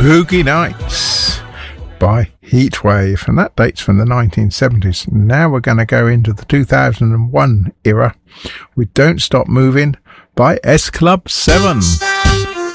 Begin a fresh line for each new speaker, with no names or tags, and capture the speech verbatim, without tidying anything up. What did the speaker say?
Boogie Nights by Heatwave, and that dates from the nineteen seventies. Now we're going to go into the two thousand one era with Don't Stop Moving by S Club seven.